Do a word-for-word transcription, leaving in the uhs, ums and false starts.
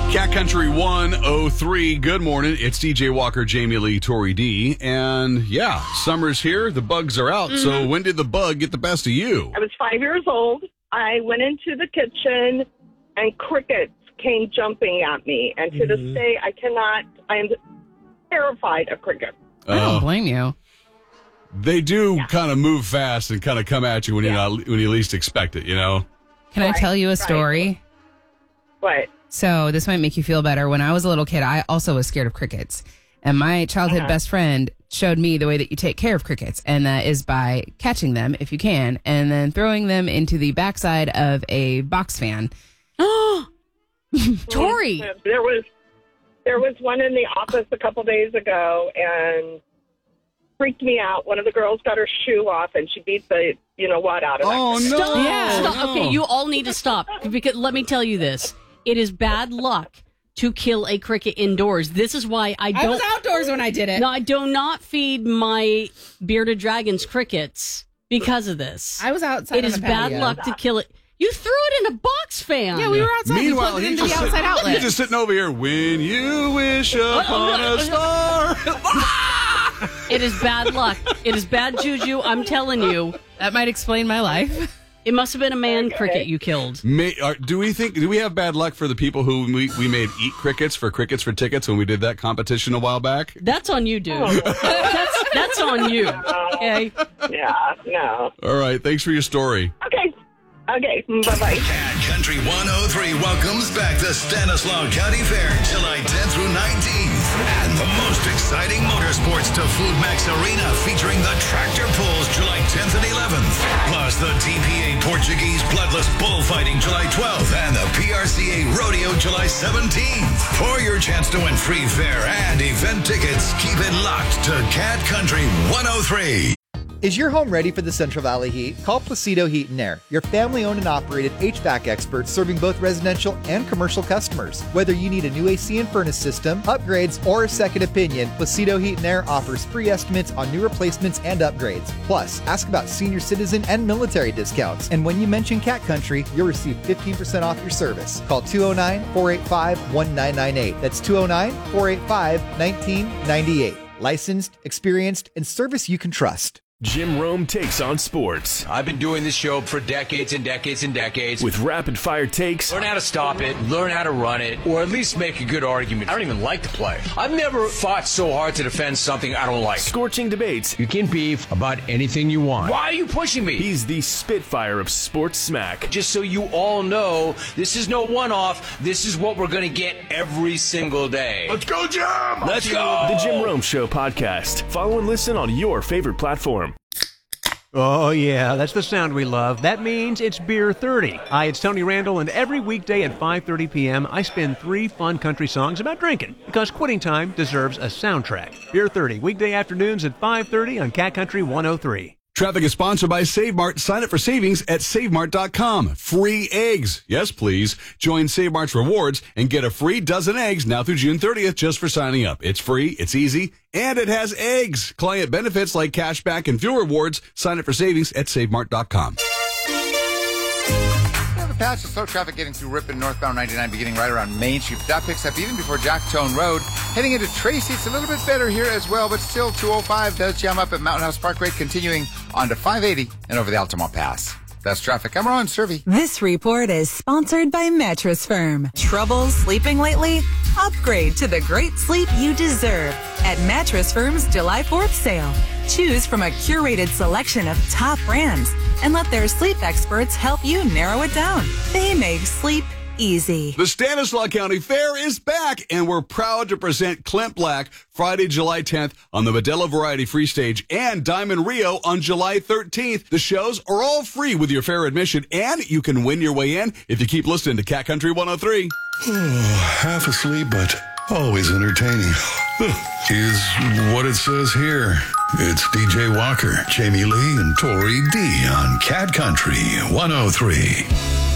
Cat Country one oh three. Good morning. It's D J Walker, Jamie Lee, Tori D. And yeah, summer's here. The bugs are out. Mm-hmm. So when did the bug get the best of you? I was five years old. I went into the kitchen and crickets came jumping at me. And to mm-hmm. this day, I cannot, I am terrified of crickets. I don't uh, blame you. They do yeah. kind of move fast and kind of come at you when, yeah. you're not, when you least expect it, you know? Can right, I tell you a story? Right. What? So this might make you feel better. When I was a little kid, I also was scared of crickets. And my childhood uh-huh. best friend showed me the way that you take care of crickets. And that is by catching them, if you can, and then throwing them into the backside of a box fan. Oh, Tori. There was, there was one in the office a couple days ago and freaked me out. One of the girls got her shoe off and she beat the, you know what, out of it. Oh, no. Stop. Yeah. Stop. No. Okay, you all need to stop. Because let me tell you this. It is bad luck to kill a cricket indoors. This is why I don't... I was outdoors when I did it. No, I do not feed my bearded dragons crickets because of this. I was outside. It is bad luck to kill it. You threw it in a box fan. Yeah, we were outside. Meanwhile, we plugged it he's into just, the outside outlet. He's just sitting over here. When you wish upon a star. It is bad luck. It is bad juju. I'm telling you. That might explain my life. It must have been a man okay. cricket you killed. May, uh, do we think? Do we have bad luck for the people who we, we made eat crickets for crickets for tickets when we did that competition a while back? That's on you, dude. that's that's on you. Okay. Yeah. No. All right. Thanks for your story. Okay. Okay. Bye bye. Cat Country one oh three welcomes back the Stanislaus County Fair, July tenth through nineteenth. And the most exciting motorsports to Food Max Arena featuring the tractor pulls July tenth and eleventh. Plus the T P A Portuguese Bloodless Bullfighting July twelfth and the P R C A Rodeo July seventeenth. For your chance to win free fair and event tickets, keep it locked to Cat Country one oh three. Is your home ready for the Central Valley heat? Call Placido Heat and Air, your family-owned and operated H V A C experts serving both residential and commercial customers. Whether you need a new A C and furnace system, upgrades, or a second opinion, Placido Heat and Air offers free estimates on new replacements and upgrades. Plus, ask about senior citizen and military discounts. And when you mention Cat Country, you'll receive fifteen percent off your service. Call two oh nine, four eight five, one nine nine eight. That's two oh nine, four eight five, one nine nine eight. Licensed, experienced, and service you can trust. Jim Rome takes on sports. I've been doing this show for decades and decades and decades. With rapid-fire takes. Learn how to stop it, learn how to run it, or at least make a good argument. I don't even like the play. I've never fought so hard to defend something I don't like. Scorching debates. You can beef about anything you want. Why are you pushing me? He's the Spitfire of sports smack. Just so you all know, this is no one-off. This is what we're going to get every single day. Let's go, Jim! Let's go! The Jim Rome Show podcast. Follow and listen on your favorite platform. Oh, yeah, that's the sound we love. That means it's Beer thirty. Hi, it's Tony Randall, and every weekday at five thirty p.m., I spin three fun country songs about drinking, because quitting time deserves a soundtrack. Beer thirty, weekday afternoons at five thirty on Cat Country one oh three. Traffic is sponsored by Save Mart. Sign up for savings at save mart dot com. Free eggs. Yes, please. Join Save Mart's rewards and get a free dozen eggs now through June thirtieth just for signing up. It's free, it's easy, and it has eggs. Client benefits like cash back and fuel rewards. Sign up for savings at save mart dot com. Patch of slow traffic getting through Ripon northbound ninety-nine beginning right around Main Street. That picks up even before Jacktone Road. Heading into Tracy, it's a little bit better here as well, but still two oh five does jam up at Mountain House Parkway, continuing on to five eighty and over the Altamont Pass. That's traffic. I'm Ron Servey. This report is sponsored by Mattress Firm. Trouble sleeping lately? Upgrade to the great sleep you deserve at Mattress Firm's July fourth sale. Choose from a curated selection of top brands and let their sleep experts help you narrow it down. They make sleep easy. The Stanislaus County Fair is back, and we're proud to present Clint Black Friday, July tenth on the Modelo Variety Free Stage and Diamond Rio on July thirteenth. The shows are all free with your fair admission, and you can win your way in if you keep listening to Cat Country one oh three. Half asleep, but always entertaining. Is what it says here. It's D J Walker, Jamie Lee, and Tori D on Cat Country one oh three.